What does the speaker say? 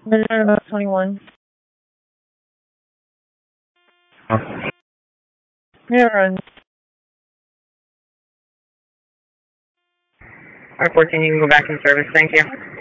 About 21. Huh? Yeah, run. R14, you can go back in service. Thank you.